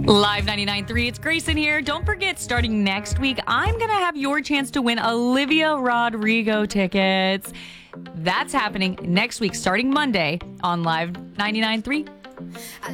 Live 99.3, it's Grayson here. Don't forget, starting next week, I'm going to have your chance to win Olivia Rodrigo tickets. That's happening next week, starting Monday on Live 99.3.